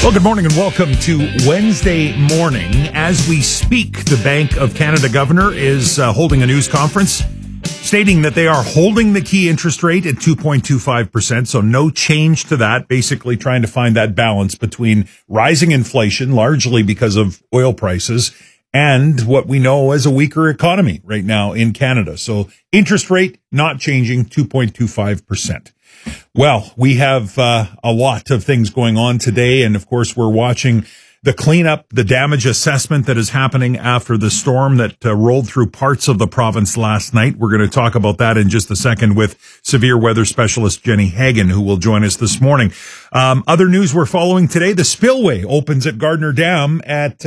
Well, good morning and welcome to Wednesday morning. As we speak, the Bank of Canada governor is holding a news conference stating that they are holding the key interest rate at 2.25%, so no change to that, basically trying to find that balance between rising inflation, largely because of oil prices, and what we know as a weaker economy right now in Canada. So interest rate not changing, 2.25%. Well, we have a lot of things going on today, and of course we're watching the cleanup, the damage assessment that is happening after the storm that rolled through parts of the province last night. We're going to talk about that in just a second with severe weather specialist Jenny Hagen, who will join us this morning. Other news we're following today, the spillway opens at Gardner Dam at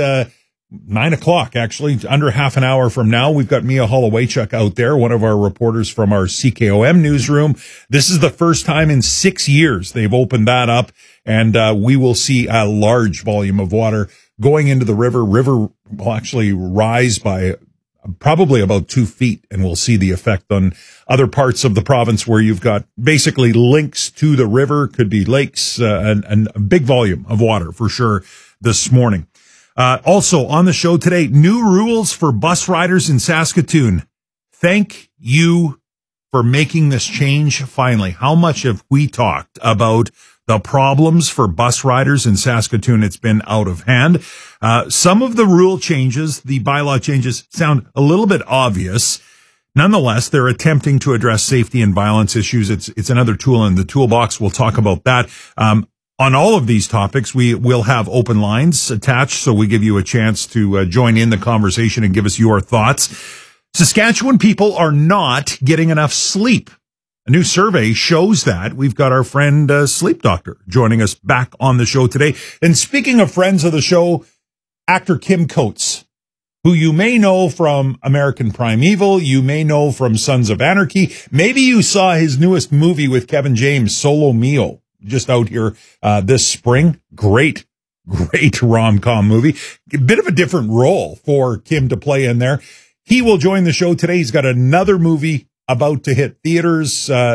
9 o'clock, actually, under half an hour from now. We've got Mia Holowaychuk out there, one of our reporters from our CKOM newsroom. This is the first time in 6 years they've opened that up, and we will see a large volume of water going into the river. River will actually rise by probably about 2 feet, and we'll see the effect on other parts of the province where you've got basically links to the river, could be lakes, and a big volume of water for sure this morning. Also on the show today, new rules for bus riders in Saskatoon. Thank you for making this change finally. How much have we talked about the problems for bus riders in Saskatoon? It's been out of hand. Some of the rule changes, the bylaw changes, sound a little bit obvious. Nonetheless, they're attempting to address safety and violence issues. It's another tool in the toolbox. We'll talk about that. On all of these topics, we will have open lines attached, so we give you a chance to join in the conversation and give us your thoughts. Saskatchewan people are not getting enough sleep. A new survey shows that. We've got our friend Sleep Doctor joining us back on the show today. And speaking of friends of the show, actor Kim Coates, who you may know from American Primeval, you may know from Sons of Anarchy. Maybe you saw his newest movie with Kevin James, Solo Mio, just out here this spring. Great rom-com movie. A bit of a different role for Kim to play in there. He will join the show today. He's got another movie about to hit theaters.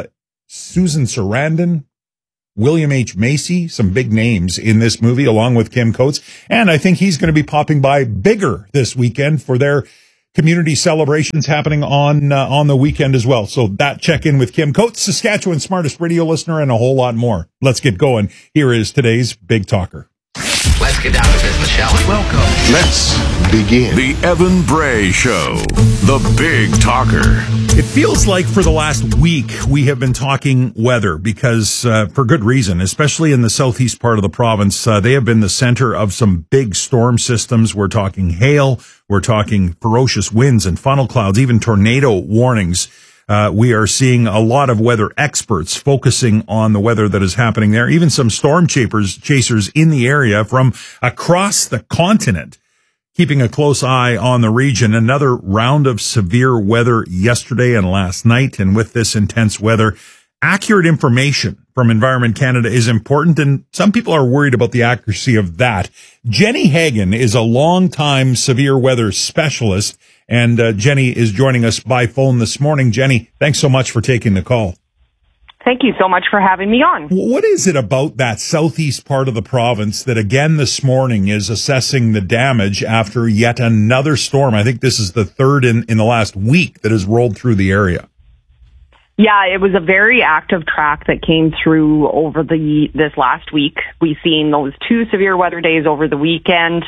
Susan Sarandon, William H. Macy, some big names in this movie along with Kim Coates. And I think he's going to be popping by Bigger this weekend for their community celebrations happening on the weekend as well. So that check in with Kim Coates, Saskatchewan's smartest radio listener, and a whole lot more. Let's get going. Here is today's Big Talker. Let's get down to business, shall we? Welcome. Let's begin. The Evan Bray Show, the Big Talker. It feels like for the last week we have been talking weather because for good reason, especially in the southeast part of the province, they have been the center of some big storm systems. We're talking hail, we're talking ferocious winds and funnel clouds, even tornado warnings. We are seeing a lot of weather experts focusing on the weather that is happening there, even some storm chasers in the area from across the continent, keeping a close eye on the region. Another round of severe weather yesterday and last night. And with this intense weather, accurate information from Environment Canada is important. And some people are worried about the accuracy of that. Jenny Hagen is a longtime severe weather specialist. And Jenny is joining us by phone this morning. Jenny, thanks so much for taking the call. Thank you so much for having me on. What is it about that southeast part of the province that, again, this morning is assessing the damage after yet another storm? I think this is the third in the last week that has rolled through the area. Yeah, it was a very active track that came through over this last week. We've seen those 2 severe weather days over the weekend,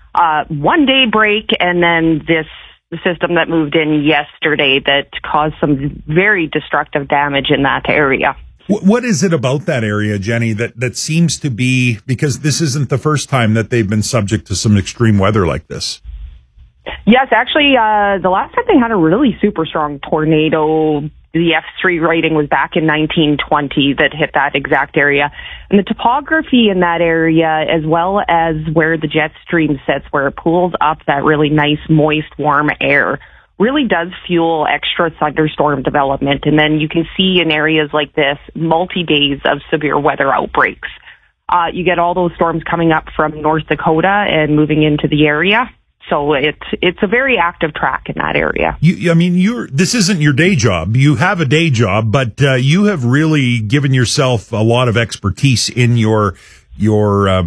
1 day break, and then this system that moved in yesterday that caused some very destructive damage in that area. What is it about that area, Jenny, that seems to be, because this isn't the first time that they've been subject to some extreme weather like this? Yes, actually, the last time they had a really super strong tornado, the F3 rating was back in 1920 that hit that exact area. And the topography in that area, as well as where the jet stream sits, where it pulls up that really nice, moist, warm air, really does fuel extra thunderstorm development. And then you can see in areas like this, multi-days of severe weather outbreaks. You get all those storms coming up from North Dakota and moving into the area. So it's a very active track in that area. This isn't your day job. You have a day job, but you have really given yourself a lot of expertise in your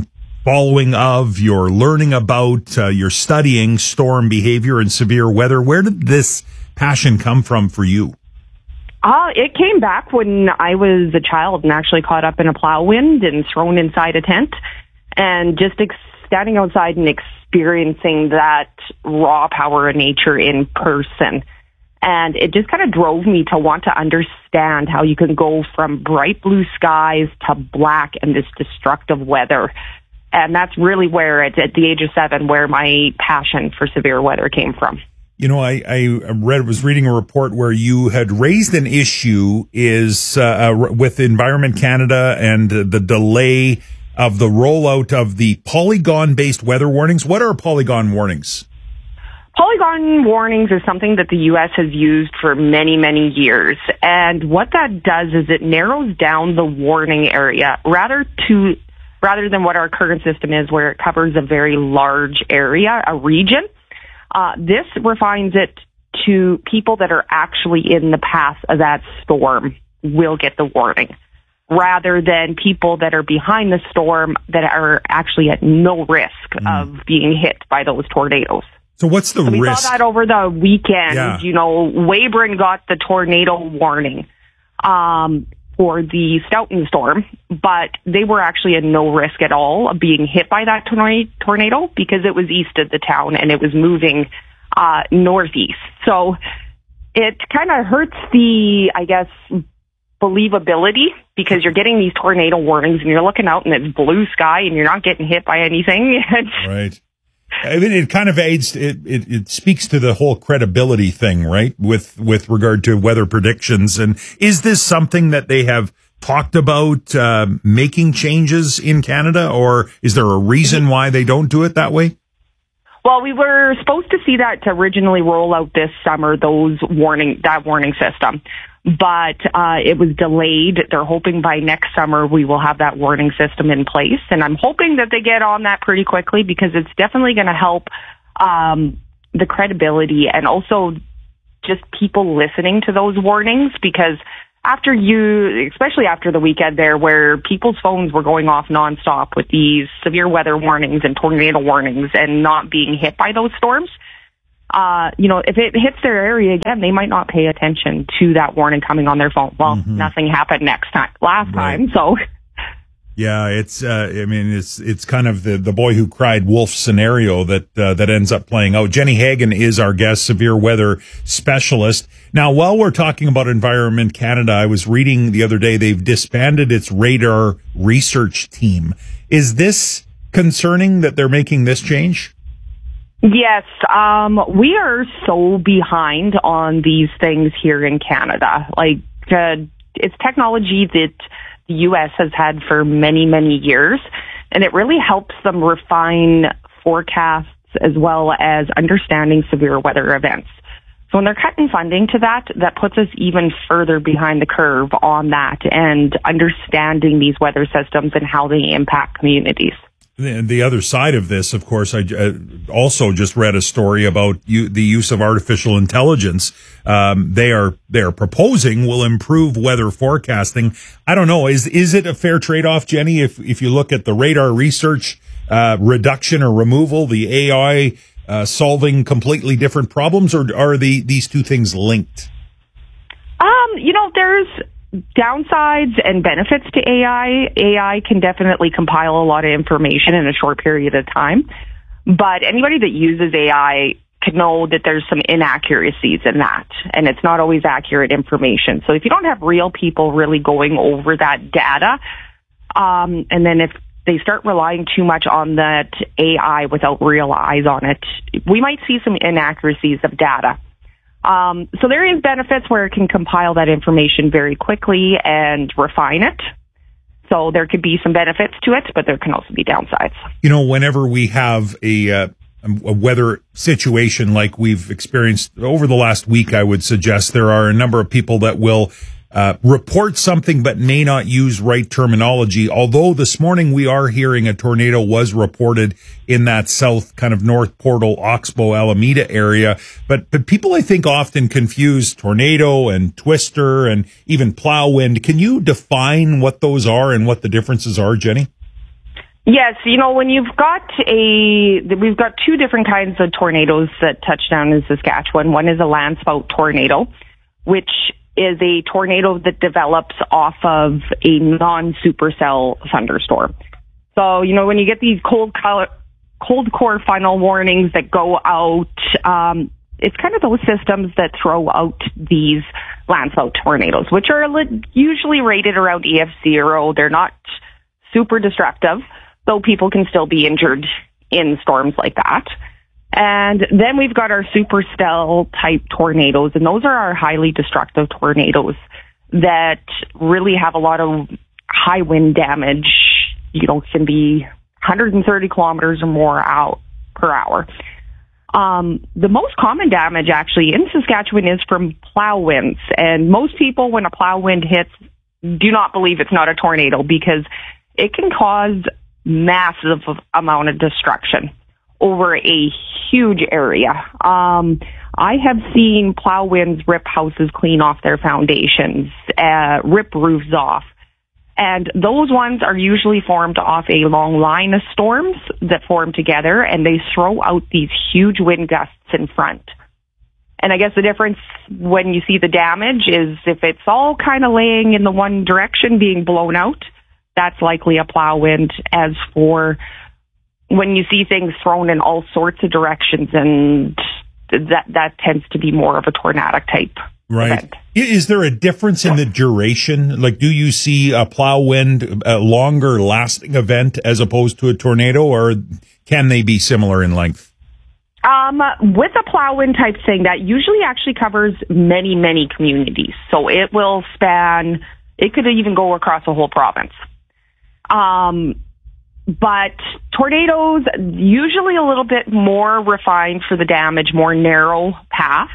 following of, you're learning about, you're studying storm behavior and severe weather. Where did this passion come from for you? It came back when I was a child and actually caught up in a plow wind and thrown inside a tent, and just standing outside and experiencing that raw power of nature in person. And it just kind of drove me to want to understand how you can go from bright blue skies to black and this destructive weather. And that's really where, at the age of 7, where my passion for severe weather came from. You know, I was reading a report where you had raised an issue with Environment Canada and the delay of the rollout of the polygon-based weather warnings. What are polygon warnings? Polygon warnings is something that the U.S. has used for many, many years. And what that does is it narrows down the warning area rather than what our current system is, where it covers a very large area, a region. This refines it to people that are actually in the path of that storm will get the warning, rather than people that are behind the storm that are actually at no risk of being hit by those tornadoes. So what's the risk? We saw that over the weekend. Yeah. You know, Weyburn got the tornado warning for the Stoughton storm, but they were actually at no risk at all of being hit by that tornado because it was east of the town and it was moving northeast. So it kind of hurts the, I guess, believability, because you're getting these tornado warnings and you're looking out and it's blue sky and you're not getting hit by anything. Right. I mean, it kind of aids, it speaks to the whole credibility thing, right? With regard to weather predictions. And is this something that they have talked about, making changes in Canada, or is there a reason why they don't do it that way? Well, we were supposed to see that to originally roll out this summer, that warning system. But it was delayed. They're hoping by next summer we will have that warning system in place. And I'm hoping that they get on that pretty quickly, because it's definitely going to help the credibility and also just people listening to those warnings. Because especially after the weekend there, where people's phones were going off nonstop with these severe weather warnings and tornado warnings and not being hit by those storms, if it hits their area again, they might not pay attention to that warning coming on their phone. Well, nothing happened last time. So yeah, it's kind of the boy who cried wolf scenario that ends up playing out. Jenny Hagen is our guest, severe weather specialist. Now, while we're talking about Environment Canada, I was reading the other day they've disbanded its radar research team. Is this concerning that they're making this change? Yes, we are so behind on these things here in Canada. Like, it's technology that the U.S. has had for many, many years, and it really helps them refine forecasts as well as understanding severe weather events. So when they're cutting funding to that puts us even further behind the curve on that and understanding these weather systems and how they impact communities. The other side of this, of course, I also just read a story about the use of artificial intelligence. They are proposing will improve weather forecasting. I don't know. Is it a fair trade-off, Jenny? If you look at the radar research reduction or removal, the AI solving completely different problems, or are these two things linked? There's downsides and benefits to AI. AI can definitely compile a lot of information in a short period of time, but anybody that uses AI can know that there's some inaccuracies in that, and it's not always accurate information. So if you don't have real people really going over that data, and then if they start relying too much on that AI without real eyes on it, we might see some inaccuracies of data. So there is benefits where it can compile that information very quickly and refine it. So there could be some benefits to it, but there can also be downsides. Whenever we have a weather situation like we've experienced over the last week, I would suggest there are a number of people that will report something but may not use right terminology. Although this morning we are hearing a tornado was reported in that south kind of North Portal, Oxbow, Alameda area. But people, I think, often confuse tornado and twister and even plow wind. Can you define what those are and what the differences are, Jenny? Yes, when we've got two different kinds of tornadoes that touch down in Saskatchewan. One is a landspout tornado, which is a tornado that develops off of a non-supercell thunderstorm. So, when you get these cold core final warnings that go out, it's kind of those systems that throw out these landspout tornadoes, which are usually rated around EF0. They're not super destructive, though people can still be injured in storms like that. And then we've got our supercell type tornadoes, and those are our highly destructive tornadoes that really have a lot of high wind damage. Can be 130 kilometers or more per hour. The most common damage actually in Saskatchewan is from plow winds. And most people, when a plow wind hits, do not believe it's not a tornado because it can cause massive amount of destruction over a huge area. I have seen plow winds rip houses clean off their foundations, rip roofs off. And those ones are usually formed off a long line of storms that form together, and they throw out these huge wind gusts in front. And I guess the difference when you see the damage is if it's all kind of laying in the one direction being blown out, that's likely a plow wind. As for when you see things thrown in all sorts of directions, and that tends to be more of a tornadic type event. Is there a difference in the duration? Like, do you see a plow wind a longer lasting event as opposed to a tornado, or can they be similar in length? With a plow wind type thing, that usually actually covers many, many communities. So it will span, it could even go across a whole province. But tornadoes, usually a little bit more refined for the damage, more narrow path.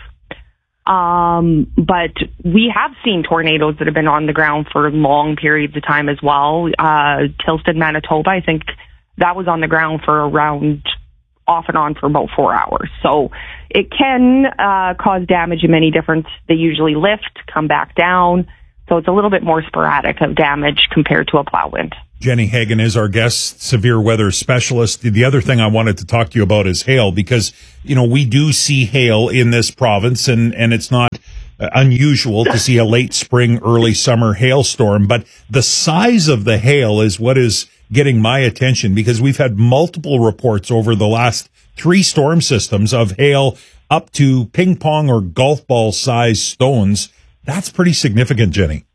But we have seen tornadoes that have been on the ground for long periods of time as well. Tilston, Manitoba, I think that was on the ground for around off and on for about 4 hours. So it can cause damage in many different, they usually lift, come back down. So it's a little bit more sporadic of damage compared to a plow wind. Jenny Hagen is our guest, severe weather specialist. The other thing I wanted to talk to you about is hail, because, we do see hail in this province, and it's not unusual to see a late spring, early summer hailstorm. But the size of the hail is what is getting my attention, because we've had multiple reports over the last 3 storm systems of hail up to ping pong or golf ball size stones. That's pretty significant, Jenny.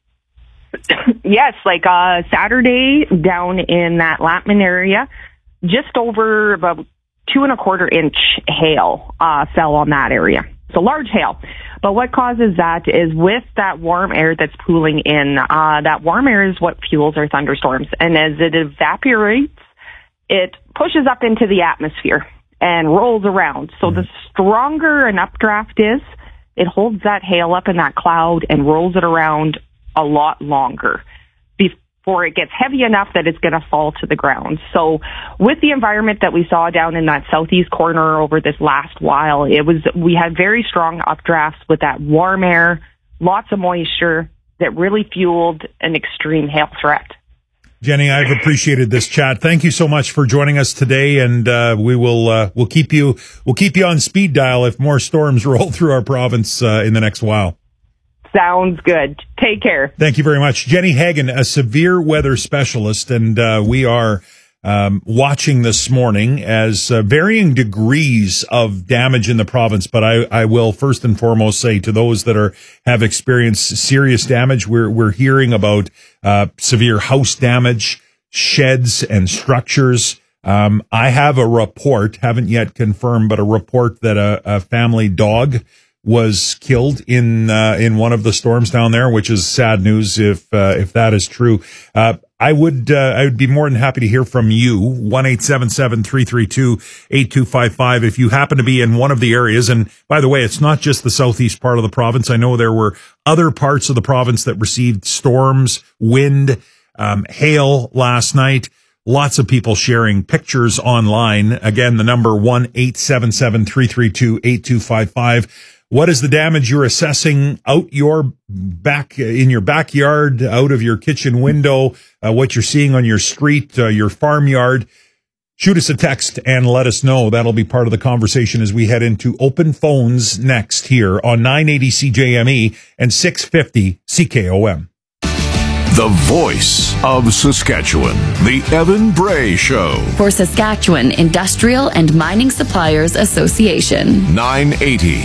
Yes, like Saturday down in that Lampman area, just over about 2.25 inch hail fell on that area. So large hail. But what causes that is with that warm air that's pooling in, that warm air is what fuels our thunderstorms. And as it evaporates, it pushes up into the atmosphere and rolls around. So the stronger an updraft is, it holds that hail up in that cloud and rolls it around a lot longer before it gets heavy enough that it's going to fall to the ground. So with the environment that we saw down in that southeast corner over this last while, we had very strong updrafts with that warm air, lots of moisture that really fueled an extreme hail threat. Jenny, I've appreciated this chat. Thank you so much for joining us today, and we'll keep you on speed dial if more storms roll through our province in the next while. Sounds good. Take care. Thank you very much. Jenny Hagen, a severe weather specialist, and we are watching this morning as varying degrees of damage in the province. But I will first and foremost say to those that have experienced serious damage, we're hearing about severe house damage, sheds and structures. I have a report, haven't yet confirmed, but a report that a family dog was killed in one of the storms down there, which is sad news if that is true. I would be more than happy to hear from you. 1-877-332-8255 if you happen to be in one of the areas. And by the way, it's not just the southeast part of the province. I know there were other parts of the province that received storms, wind, hail last night. Lots of people sharing pictures online. Again, the number 1-877-332-8255. What is the damage you're assessing out your back, in your backyard, out of your kitchen window, what you're seeing on your street, your farmyard? Shoot us a text and let us know. That'll be part of the conversation as we head into open phones next here on 980 CJME and 650 CKOM. The voice of Saskatchewan, the Evan Bray Show. For Saskatchewan Industrial and Mining Suppliers Association. 980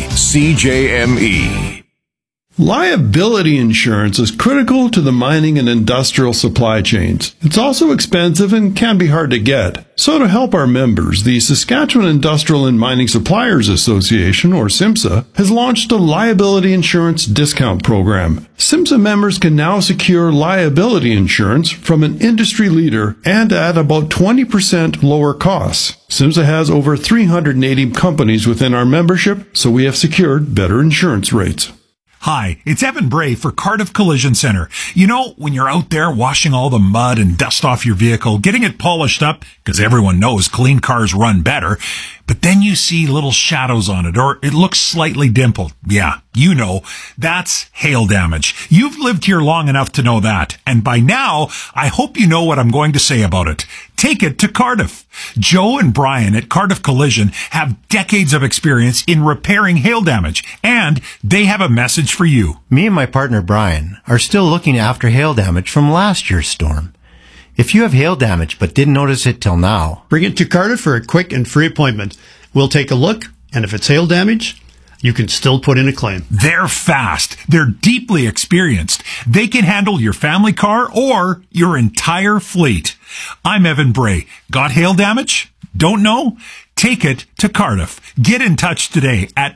CJME. Liability insurance is critical to the mining and industrial supply chains. It's also expensive and can be hard to get. So to help our members, the Saskatchewan Industrial and Mining Suppliers Association, or SIMSA, has launched a liability insurance discount program. SIMSA members can now secure liability insurance from an industry leader and at about 20% lower costs. SIMSA has over 380 companies within our membership, so we have secured better insurance rates. Hi, it's Evan Bray for Cardiff Collision Center. You know, when you're out there washing all the mud and dust off your vehicle, getting it polished up, because everyone knows clean cars run better, but then you see little shadows on it, or it looks slightly dimpled. Yeah, you know, that's hail damage. You've lived here long enough to know that, and by now, I hope you know what I'm going to say about it. Take it to Cardiff. Joe and Brian at Cardiff Collision have decades of experience in repairing hail damage, and they have a message for you. Me and my partner Brian are still looking after hail damage from last year's storm. If you have hail damage but didn't notice it till now, bring it to Cardiff for a quick and free appointment. We'll take a look, and if it's hail damage, you can still put in a claim. They're fast. They're deeply experienced. They can handle your family car or your entire fleet. I'm Evan Bray. Got hail damage? Don't know? Take it to Cardiff. Get in touch today at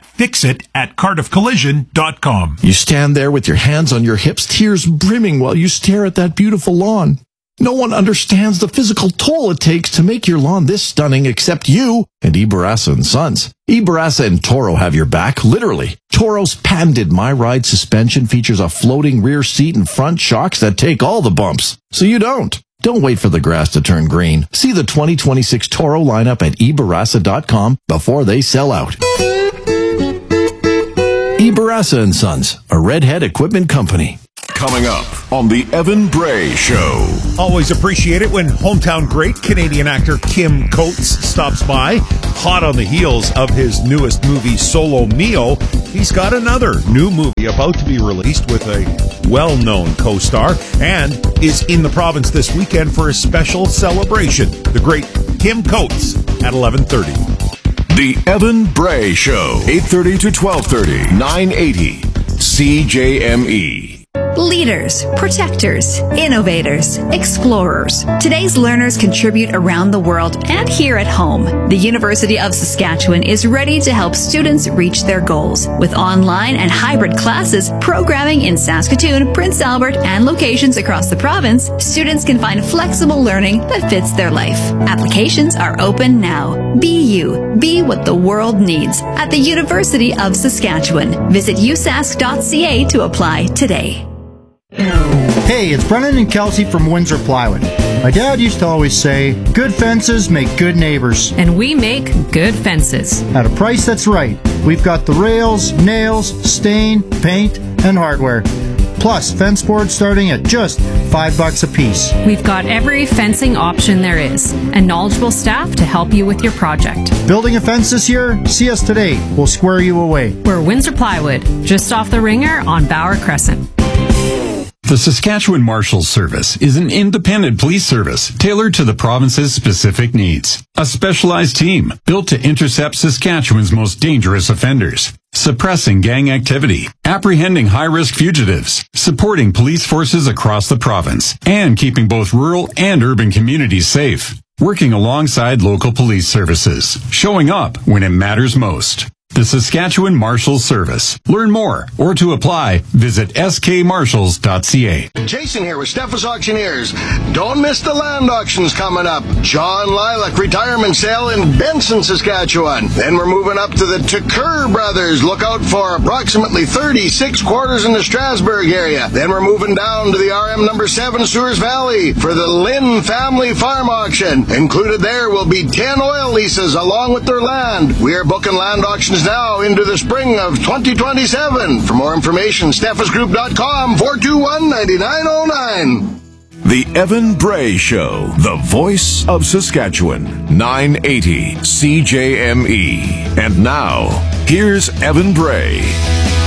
fixit@cardiffcollision.com. You stand there with your hands on your hips, tears brimming while you stare at that beautiful lawn. No one understands the physical toll it takes to make your lawn this stunning except you and Ibarasa & Sons. Ibarasa and Toro have your back, literally. Toro's patented My Ride suspension features a floating rear seat and front shocks that take all the bumps, so you don't. Don't wait for the grass to turn green. See the 2026 Toro lineup at Ibarasa.com before they sell out. Ibarasa & Sons, a Redhead equipment company. Coming up on the Evan Bray Show. Always appreciate it when hometown great Canadian actor Kim Coates stops by. Hot on the heels of his newest movie, Solo Mio, he's got another new movie about to be released with a well-known co-star and is in the province this weekend for a special celebration. The great Kim Coates at 11:30. The Evan Bray Show, 8:30 to 12:30, 980 CJME. Leaders, protectors, innovators, explorers. Today's learners contribute around the world and here at home. The University of Saskatchewan is ready to help students reach their goals. With online and hybrid classes, programming in Saskatoon, Prince Albert, and locations across the province, students can find flexible learning that fits their life. Applications are open now. Be you. Be what the world needs at the University of Saskatchewan. Visit usask.ca to apply today. Hey, it's Brennan and Kelsey from Windsor Plywood. My dad used to always say, good fences make good neighbors. And we make good fences. At a price that's right. We've got the rails, nails, stain, paint, and hardware. Plus, fence boards starting at just $5 a piece. We've got every fencing option there is, and knowledgeable staff to help you with your project. Building a fence this year? See us today. We'll square you away. We're Windsor Plywood, just off the Ringer on Bauer Crescent. The Saskatchewan Marshals Service is an independent police service tailored to the province's specific needs. A specialized team built to intercept Saskatchewan's most dangerous offenders, suppressing gang activity, apprehending high-risk fugitives, supporting police forces across the province, and keeping both rural and urban communities safe. Working alongside local police services, showing up when it matters most. The Saskatchewan Marshals Service. Learn more or to apply, visit skmarshals.ca. Jason here with Steffes Auctioneers. Don't miss the land auctions coming up. John Lilac retirement sale in Benson, Saskatchewan. Then we're moving up to the Tucker Brothers. Look out for approximately 36 quarters in the Strasbourg area. Then we're moving down to the RM number 7 Sewers Valley for the Lynn Family Farm Auction. Included there will be 10 oil leases along with their land. We are booking land auctions begins now into the spring of 2027. For more information, steffesgroup.com, 421-9909. The Evan Bray Show, the voice of Saskatchewan, 980 CJME. And now, here's Evan Bray.